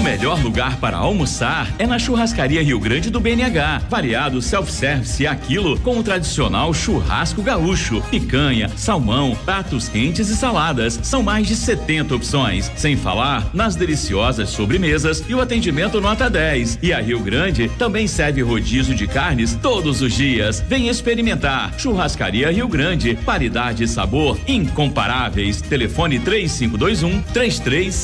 melhor lugar para almoçar é na Churrascaria Rio Grande do BNH. Variado self-service a quilo com o tradicional churrasco gaúcho, picanha, salmão, pratos quentes e saladas. São mais de 70 opções, sem falar nas deliciosas sobremesas e o atendimento nota 10. E a Rio Grande também serve rodízio de carnes todos os dias. Vem experimentar. Churrascaria Rio Grande, qualidade e sabor incomparáveis. Telefone 3521 33